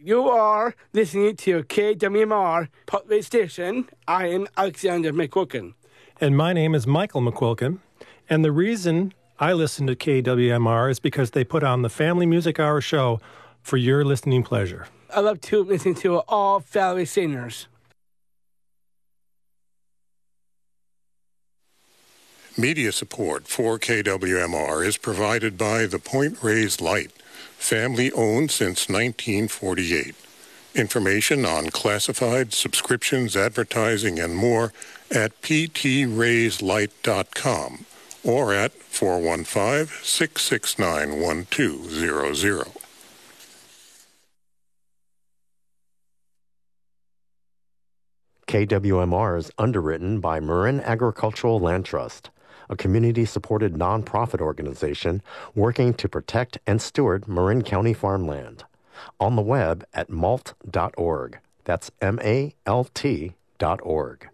You are listening to KWMR Public Station. I am Alexander McQuilkin. And my name is Michael McQuilkin. And the reason I listen to KWMR is because they put on the Family Music Hour show for your listening pleasure. I love to listen to all family singers. Media support for KWMR is provided by the Point Reyes Light, family-owned since 1948. Information on classified, subscriptions, advertising, and more at ptreyeslight.com or at 415-669-1200. KWMR is underwritten by Marin Agricultural Land Trust, a community-supported nonprofit organization working to protect and steward Marin County farmland. On the web at malt.org. That's MALT.org.